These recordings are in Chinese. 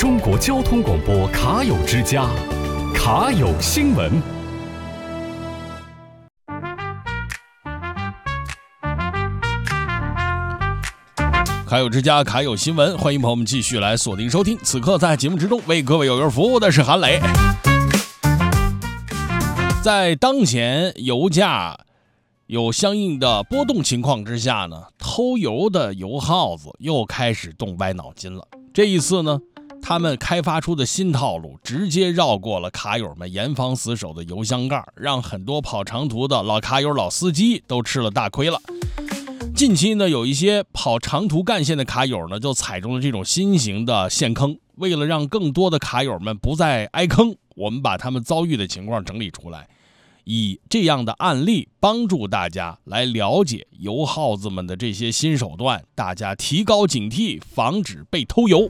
中国交通广播卡友之家，卡友新闻。 卡友之家，卡友新闻，欢迎朋友们继续来锁定收听。此刻在节目之中为各位友友服务的是韩磊。在当前油价有相应的波动情况之下呢，偷油的油耗子又开始动歪脑筋了。这一次呢，他们开发出的新套路直接绕过了卡友们严防死守的油箱盖，让很多跑长途的老卡友、老司机都吃了大亏了。近期呢，有一些跑长途干线的卡友呢，就踩中了这种新型的陷坑。为了让更多的卡友们不再挨坑，我们把他们遭遇的情况整理出来，以这样的案例帮助大家来了解油耗子们的这些新手段，大家提高警惕，防止被偷油。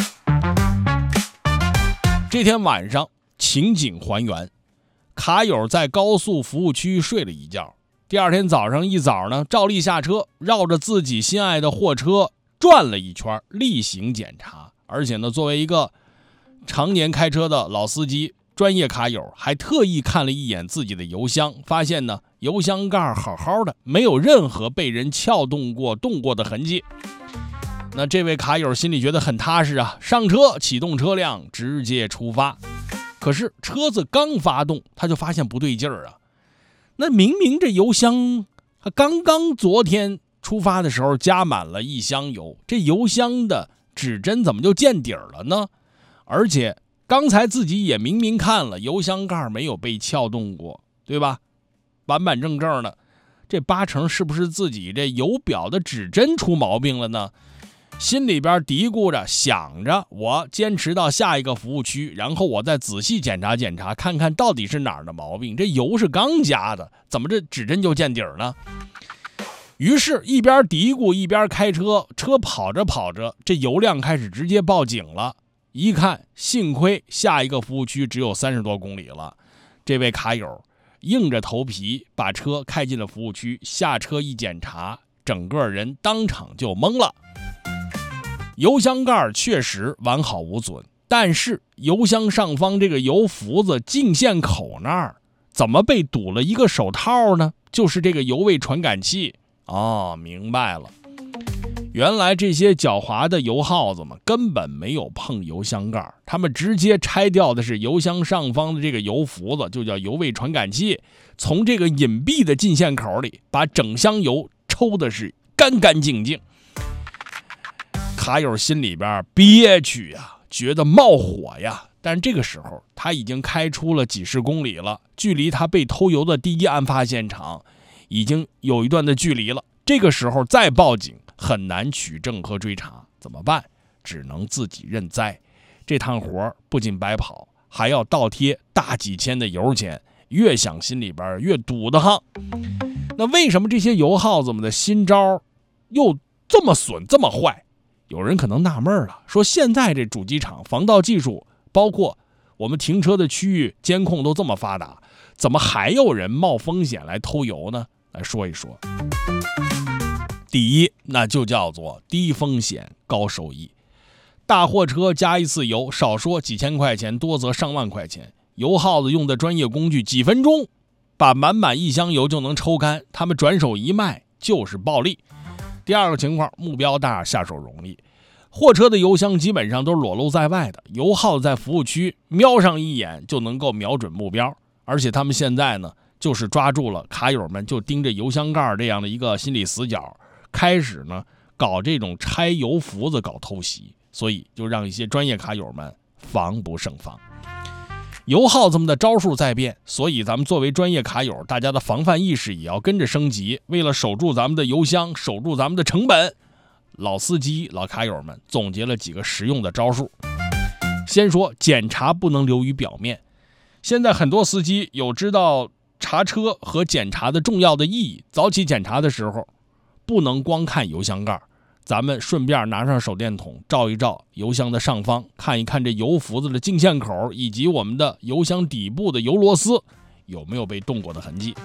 这天晚上情景还原，卡友在高速服务区睡了一觉，第二天早上一早呢，照例下车，绕着自己心爱的货车转了一圈，例行检查。而且呢，作为一个常年开车的老司机、专业卡友，还特意看了一眼自己的油箱，发现呢，油箱盖好好的，没有任何被人撬动过、动过的痕迹。那这位卡友心里觉得很踏实啊，上车启动车辆，直接出发。可是车子刚发动，他就发现不对劲儿啊。那明明这油箱刚刚昨天出发的时候加满了1箱油，这油箱的指针怎么就见底儿了呢？而且刚才自己也明明看了，油箱盖没有被撬动过，对吧？板板正正的，这八成是不是自己这油表的指针出毛病了呢？心里边嘀咕着，想着我坚持到下一个服务区，然后我再仔细检查检查，看看到底是哪儿的毛病。这油是刚加的，怎么这指针就见底儿呢？于是一边嘀咕一边开车，车跑着跑着，这油量开始直接报警了。一看，幸亏下一个服务区只有30多公里了。这位卡友硬着头皮把车开进了服务区，下车一检查，整个人当场就懵了。油箱盖确实完好无损，但是油箱上方这个油浮子进线口那儿怎么被堵了一个手套呢？就是这个油位传感器。哦，明白了，原来这些狡猾的油耗子们根本没有碰油箱盖，他们直接拆掉的是油箱上方的这个油浮子，就叫油位传感器，从这个隐蔽的进线口里把整箱油抽的是干干净净。卡友心里边憋屈呀，觉得冒火呀，但这个时候他已经开出了几十公里了，距离他被偷油的第一案发现场已经有一段的距离了。这个时候再报警很难取证和追查，怎么办？只能自己认栽。这趟活不仅白跑，还要倒贴大几千的油钱，越想心里边越堵得慌。那为什么这些油耗子们的新招又这么损这么坏？有人可能纳闷了，说现在这主机厂防盗技术，包括我们停车的区域监控都这么发达，怎么还有人冒风险来偷油呢？来说一说。第一，那就叫做低风险高收益。大货车加一次油，少说几千块钱，多则上万块钱。油耗子用的专业工具，几分钟把满1箱油就能抽干，他们转手一卖就是暴利。第二个情况，目标大，下手容易。货车的油箱基本上都是裸露在外的，油耗在服务区瞄上一眼就能够瞄准目标。而且他们现在呢，就是抓住了卡友们就盯着油箱盖这样的一个心理死角，开始呢搞这种拆油浮子搞偷袭，所以就让一些专业卡友们防不胜防。油耗子们的招数在变，所以咱们作为专业卡友，大家的防范意识也要跟着升级。为了守住咱们的油箱，守住咱们的成本，老司机老卡友们总结了几个实用的招数。先说检查不能流于表面，现在很多司机有知道查车和检查的重要的意义，早起检查的时候不能光看油箱盖，咱们顺便拿上手电筒照一照油箱的上方，看一看这油浮子的进线口以及我们的油箱底部的油螺丝有没有被动过的痕迹。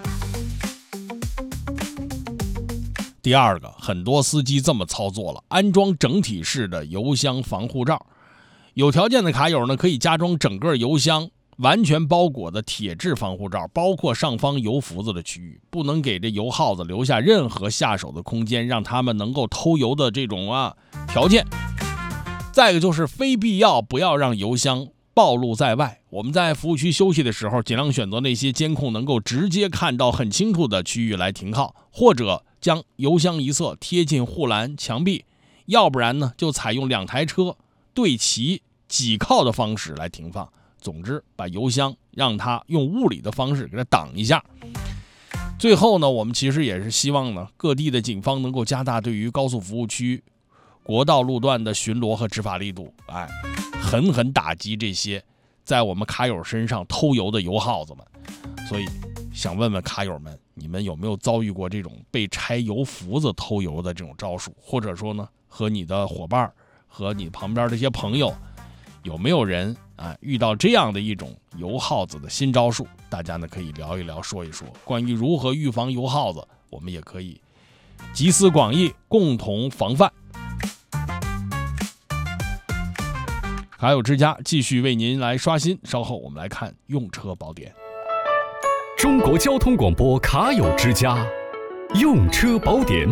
第二个，很多司机这么操作了，安装整体式的油箱防护罩。 有条件的卡友呢，可以加装整个油箱完全包裹的铁质防护罩，包括上方油浮子的区域，不能给这油耗子留下任何下手的空间，让他们能够偷油的这种条件。再一个就是非必要不要让油箱暴露在外，我们在服务区休息的时候，尽量选择那些监控能够直接看到很清楚的区域来停靠，或者将油箱一侧贴近护栏墙壁，要不然呢就采用2台车对齐挤靠的方式来停放。总之把油箱让它用物理的方式给它挡一下。最后呢，我们其实也是希望呢，各地的警方能够加大对于高速服务区国道路段的巡逻和执法力度，狠狠打击这些在我们卡友身上偷油的油耗子们。所以想问问卡友们，你们有没有遭遇过这种被拆油浮子偷油的这种招数？或者说呢，和你的伙伴和你旁边这些朋友，有没有人遇到这样的一种油耗子的新招数？大家呢可以聊一聊，说一说关于如何预防油耗子，我们也可以集思广益，共同防范。卡友之家继续为您来刷新，稍后我们来看用车宝典。 中国交通广播卡友之家用车宝典。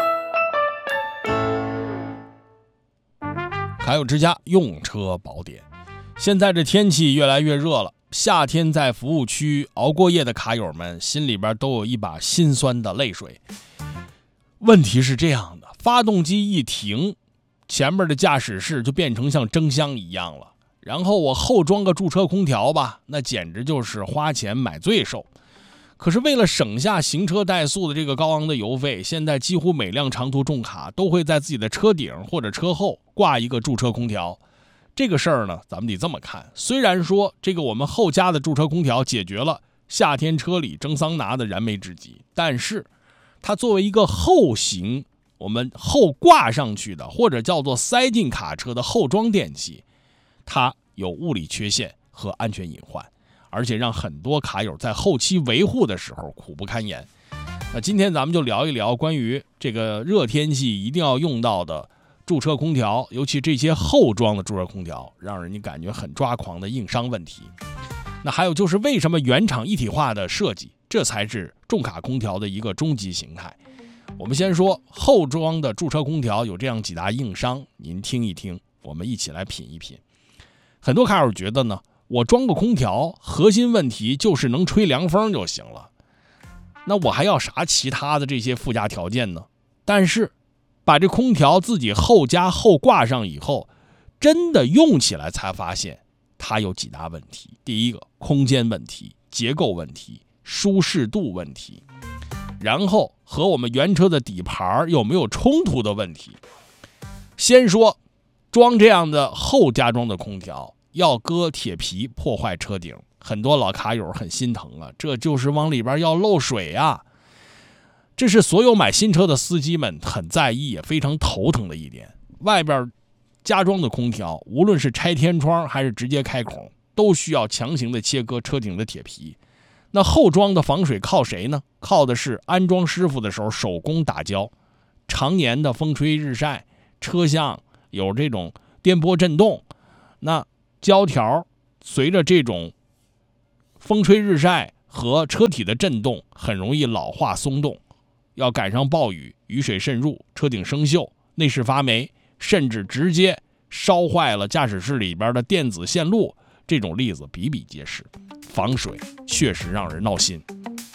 卡友之家用车宝典。现在这天气越来越热了，夏天在服务区熬过夜的卡友们心里边都有一把心酸的泪水。问题是这样的，发动机一停，前面的驾驶室就变成像蒸箱一样了，然后我后装个驻车空调吧，那简直就是花钱买罪受。可是为了省下行车怠速的这个高昂的油费，现在几乎每辆长途重卡都会在自己的车顶或者车后挂一个驻车空调。这个事儿呢，咱们得这么看，虽然说这个我们后加的驻车空调解决了夏天车里蒸桑拿的燃眉之急，但是它作为一个后行我们后挂上去的，或者叫做塞进卡车的后装电器，它有物理缺陷和安全隐患，而且让很多卡友在后期维护的时候苦不堪言。那今天咱们就聊一聊关于这个热天气一定要用到的驻车空调，尤其这些后装的驻车空调让人家感觉很抓狂的硬伤问题。那还有就是为什么原厂一体化的设计，这才是重卡空调的一个终极形态。我们先说后装的驻车空调有这样几大硬伤，您听一听，我们一起来品一品。很多卡友觉得呢，我装个空调核心问题就是能吹凉风就行了，那我还要啥其他的这些附加条件呢？但是把这空调自己后加后挂上以后，真的用起来才发现它有几大问题。第一个，空间问题、结构问题、舒适度问题，然后和我们原车的底盘有没有冲突的问题。先说装这样的后加装的空调要割铁皮破坏车顶，很多老卡友很心疼啊，这就是往里边要漏水啊。这是所有买新车的司机们很在意也非常头疼的一点。外边加装的空调，无论是拆天窗还是直接开孔，都需要强行的切割车顶的铁皮。那后装的防水靠谁呢？靠的是安装师傅的时候手工打胶，常年的风吹日晒，车厢有这种颠簸震动，那胶条随着这种风吹日晒和车体的震动很容易老化松动，要赶上暴雨，雨水渗入，车顶生锈，内饰发霉，甚至直接烧坏了驾驶室里边的电子线路，这种例子比比皆是。防水确实让人闹心。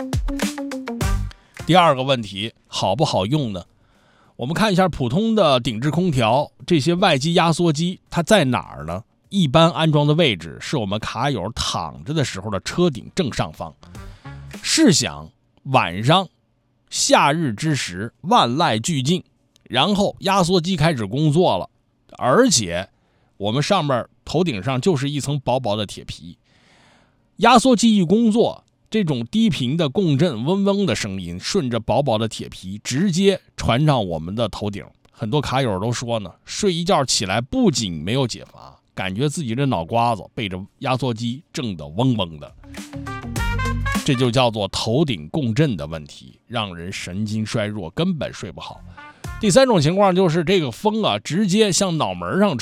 第二个问题，好不好用呢？我们看一下普通的顶置空调，这些外机压缩机它在哪儿呢？一般安装的位置是我们卡友躺着的时候的车顶正上方。试想晚上夏日之时，万籁俱静，然后压缩机开始工作了，而且我们上面头顶上就是一层薄薄的铁皮，压缩机一工作，这种低频的共振嗡嗡的声音顺着薄薄的铁皮直接传上我们的头顶。很多卡友都说呢，睡一觉起来不仅没有解乏，感觉自己这脑瓜子被这压缩机震得嗡嗡的。这就叫做头顶共振的问题，让人神经衰弱，根本睡不好。第三种情况就是这个风直接向脑门上吹，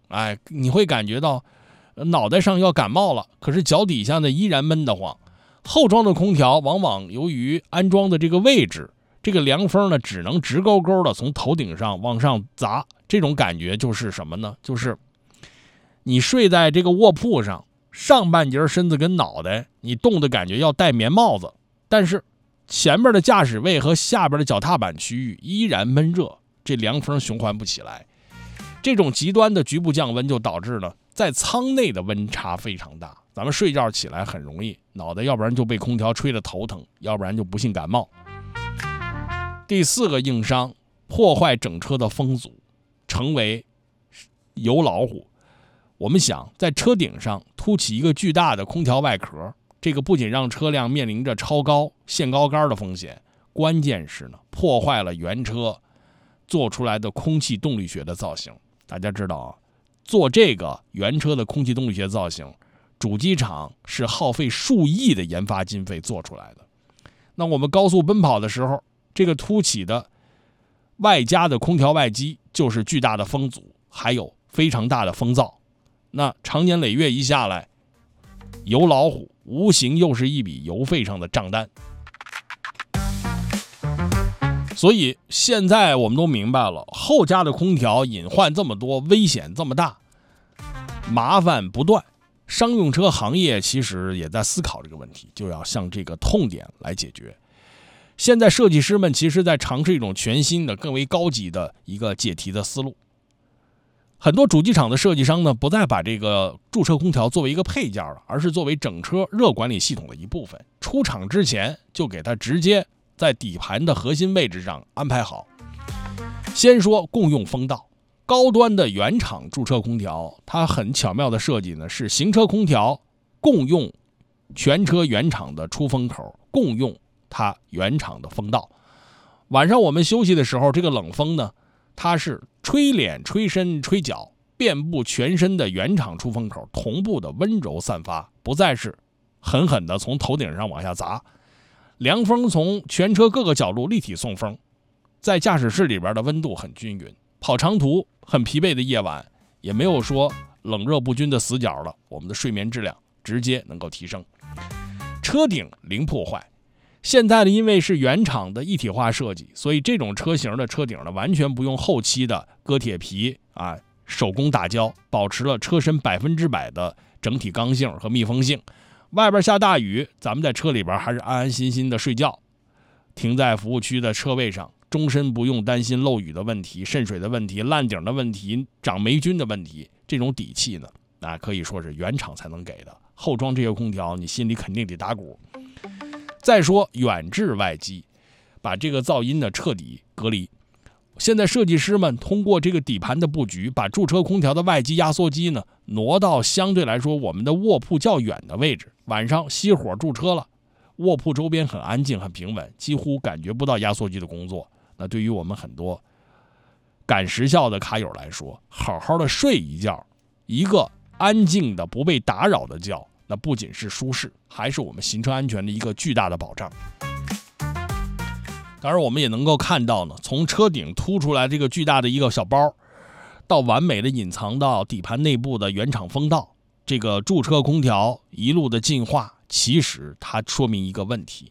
你会感觉到脑袋上要感冒了，可是脚底下呢依然闷得慌。后装的空调往往由于安装的这个位置，这个凉风呢只能直勾勾的从头顶上往上砸，这种感觉就是什么呢？就是你睡在这个卧铺上，上半截身子跟脑袋你冻的感觉要戴棉帽子，但是前面的驾驶位和下边的脚踏板区域依然闷热，这凉风循环不起来。这种极端的局部降温就导致呢，在舱内的温差非常大，咱们睡觉起来很容易脑袋要不然就被空调吹得头疼，要不然就不幸感冒。第4个硬伤，破坏整车的风阻，成为油老虎。我们想在车顶上凸起一个巨大的空调外壳，这个不仅让车辆面临着超高限高杆的风险，关键是呢破坏了原车做出来的空气动力学的造型。大家知道啊，做这个原车的空气动力学造型，主机厂是耗费数亿的研发经费做出来的。那我们高速奔跑的时候，这个凸起的外加的空调外机就是巨大的风阻，还有非常大的风噪。那长年累月一下来，油老虎无形又是一笔油费上的账单。所以现在我们都明白了，后加的空调隐患这么多，危险这么大，麻烦不断。商用车行业其实也在思考这个问题，就要向这个痛点来解决。现在设计师们其实在尝试一种全新的更为高级的一个解题的思路。很多主机厂的设计商呢，不再把这个驻车空调作为一个配件了，而是作为整车热管理系统的一部分。出厂之前就给它直接在底盘的核心位置上安排好。先说共用风道，高端的原厂驻车空调，它很巧妙的设计呢，是行车空调共用全车原厂的出风口，共用它原厂的风道。晚上我们休息的时候，这个冷风呢，它是吹脸、吹身、吹脚，遍布全身的原厂出风口同步的温柔散发，不再是狠狠的从头顶上往下砸。凉风从全车各个角落立体送风，在驾驶室里边的温度很均匀，跑长途很疲惫的夜晚也没有说冷热不均的死角了，我们的睡眠质量直接能够提升。车顶零破坏，现在呢因为是原厂的一体化设计，所以这种车型的车顶呢完全不用后期的割铁皮手工打胶，保持了车身100%的整体刚性和密封性。外边下大雨，咱们在车里边还是安安心心的睡觉，停在服务区的车位上，终身不用担心漏雨的问题、渗水的问题、烂顶的问题、长霉菌的问题。这种底气呢，可以说是原厂才能给的。后装这些空调，你心里肯定得打鼓。再说远置外机，把这个噪音呢彻底隔离。现在设计师们通过这个底盘的布局，把驻车空调的外机压缩机呢挪到相对来说我们的卧铺较远的位置。晚上熄火驻车了，卧铺周边很安静很平稳，几乎感觉不到压缩机的工作。那对于我们很多赶时效的卡友来说，好好的睡一觉，一个安静的不被打扰的觉，那不仅是舒适，还是我们行车安全的一个巨大的保障。当然我们也能够看到呢，从车顶凸出来这个巨大的一个小包，到完美的隐藏到底盘内部的原厂风道，这个驻车空调一路的进化，其实它说明一个问题，